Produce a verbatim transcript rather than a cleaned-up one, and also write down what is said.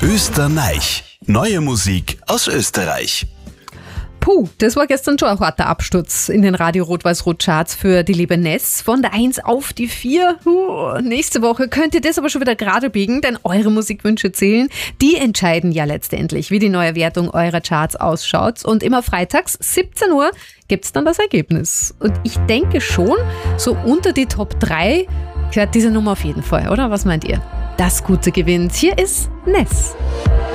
Österreich. Neue Musik aus Österreich. Puh, das war gestern schon ein harter Absturz in den Radio Rot-Weiß-Rot-Charts für die liebe Ness. Von der eins auf die vier. Uh, nächste Woche könnt ihr das aber schon wieder gerade biegen, denn eure Musikwünsche zählen. Die entscheiden ja letztendlich, wie die neue Wertung eurer Charts ausschaut. Und immer freitags, siebzehn Uhr, gibt's dann das Ergebnis. Und ich denke schon, so unter die Top drei gehört diese Nummer auf jeden Fall, oder? Was meint ihr? Das Gute gewinnt. Hier ist Ness.